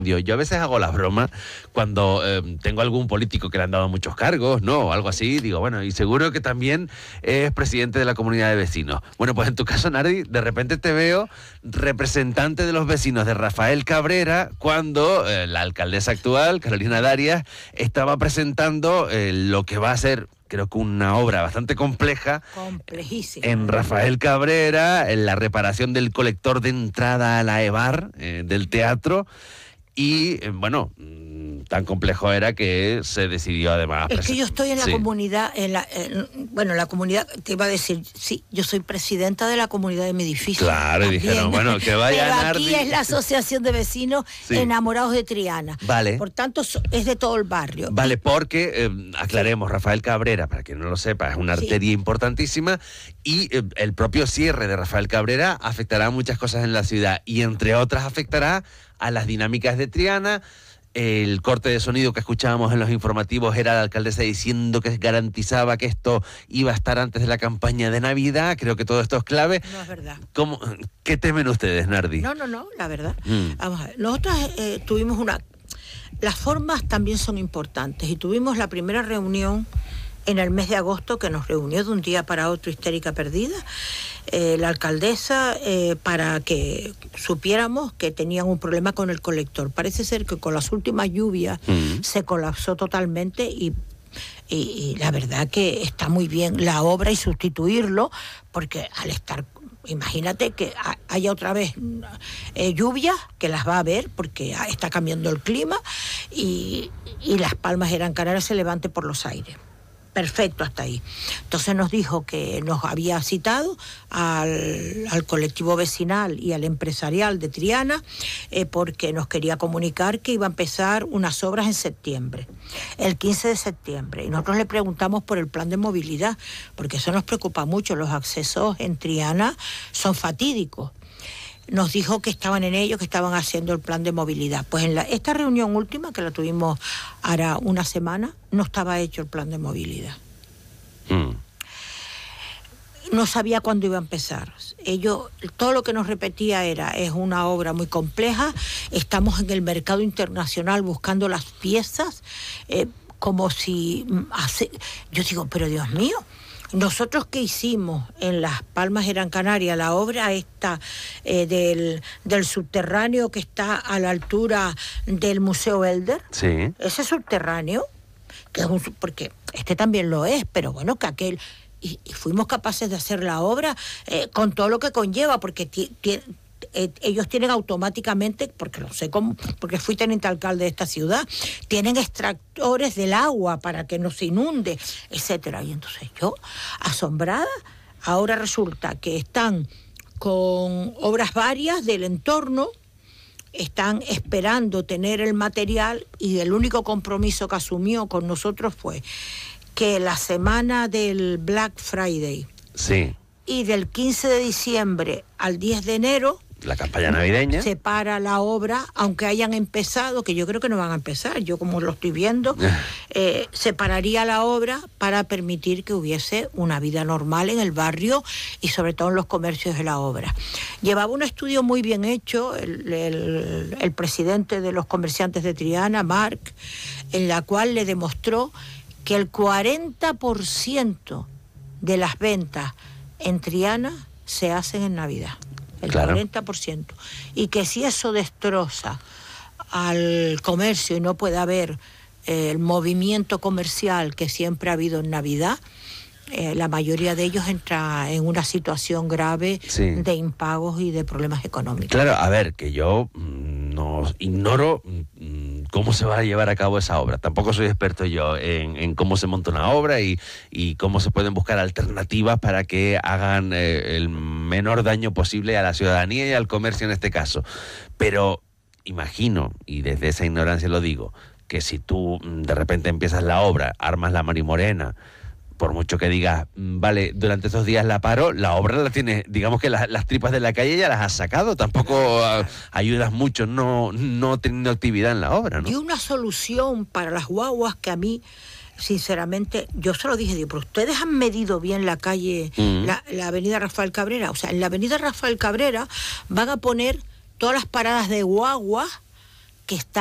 Yo a veces hago la broma cuando tengo algún político que le han dado muchos cargos, ¿no? O algo así, digo, bueno, y seguro que también es presidente de la comunidad de vecinos. Bueno, pues en tu caso, Nardi, de repente te veo representante de los vecinos de Rafael Cabrera cuando la alcaldesa actual, Carolina Darias, estaba presentando lo que va a ser, creo que una obra bastante compleja. Complejísima. En Rafael Cabrera, en la reparación del colector de entrada a la EBAR del teatro. Y, bueno, tan complejo era que se decidió además... Es que yo estoy en la comunidad, la comunidad, te iba a decir, sí, yo soy presidenta de la comunidad de mi edificio. Claro, también. Y dijeron, bueno, que vaya pero a Nardi. Aquí es la Asociación de Vecinos Enamorados de Triana. Vale. Por tanto, es de todo el barrio. Vale, porque, aclaremos, Rafael Cabrera, para quien no lo sepa, es una arteria importantísima y el propio cierre de Rafael Cabrera afectará a muchas cosas en la ciudad y, entre otras, afectará a las dinámicas de Triana. El corte de sonido que escuchábamos en los informativos era la alcaldesa diciendo que garantizaba que esto iba a estar antes de la campaña de Navidad. Creo que todo esto es clave. No es verdad. ¿Qué temen ustedes, Nardi? No, la verdad. Vamos a ver, nosotros tuvimos las formas también son importantes y tuvimos la primera reunión en el mes de agosto que nos reunió de un día para otro histérica perdida, la alcaldesa, para que supiéramos que tenían un problema con el colector. Parece ser que con las últimas lluvias se colapsó totalmente y la verdad que está muy bien la obra y sustituirlo, porque al estar... Imagínate que haya otra vez lluvias, que las va a haber porque está cambiando el clima y Las Palmas de Gran Canaria se levante por los aires. Perfecto hasta ahí. Entonces nos dijo que nos había citado al colectivo vecinal y al empresarial de Triana porque nos quería comunicar que iba a empezar unas obras en septiembre, el 15 de septiembre. Y nosotros le preguntamos por el plan de movilidad, porque eso nos preocupa mucho. Los accesos en Triana son fatídicos. Nos dijo que estaban en ello, que estaban haciendo el plan de movilidad. Pues en esta reunión última, que la tuvimos ahora una semana, no estaba hecho el plan de movilidad. No sabía cuándo iba a empezar. Todo lo que nos repetía es una obra muy compleja, estamos en el mercado internacional buscando las piezas, como si... Yo digo, pero Dios mío, nosotros que hicimos en Las Palmas de Gran Canaria la obra esta del subterráneo que está a la altura del Museo Elder, ese subterráneo, que es porque este también lo es, pero bueno, que aquel... Y fuimos capaces de hacer la obra con todo lo que conlleva, porque ellos tienen automáticamente, porque lo sé cómo, porque fui teniente alcalde de esta ciudad, tienen extractores del agua para que no se inunde, etcétera. Y entonces yo, asombrada, ahora resulta que están con obras varias del entorno, están esperando tener el material y el único compromiso que asumió con nosotros fue que la semana del Black Friday y del 15 de diciembre al 10 de enero, la campaña navideña, se para la obra, aunque hayan empezado, que yo creo que no van a empezar, yo como lo estoy viendo, se pararía la obra para permitir que hubiese una vida normal en el barrio y sobre todo en los comercios de la obra. Llevaba un estudio muy bien hecho el presidente de los comerciantes de Triana, Marc, en la cual le demostró que el 40% de las ventas en Triana se hacen en Navidad. El 40%. Y que si eso destroza al comercio y no puede haber el movimiento comercial que siempre ha habido en Navidad, la mayoría de ellos entra en una situación grave de impagos y de problemas económicos. Claro, a ver, que yo no ignoro cómo se va a llevar a cabo esa obra. Tampoco soy experto yo en cómo se monta una obra y cómo se pueden buscar alternativas para que hagan el menor daño posible a la ciudadanía y al comercio en este caso. Pero imagino, y desde esa ignorancia lo digo, que si tú de repente empiezas la obra, armas la marimorena, por mucho que digas, vale, durante esos días la paro, la obra la tienes, digamos que las tripas de la calle ya las has sacado, tampoco ayudas mucho no teniendo actividad en la obra, ¿no? Y una solución para las guaguas que a mí, sinceramente, yo se lo dije, digo, pero ustedes han medido bien la calle, la avenida Rafael Cabrera, o sea, en la avenida Rafael Cabrera van a poner todas las paradas de guaguas que está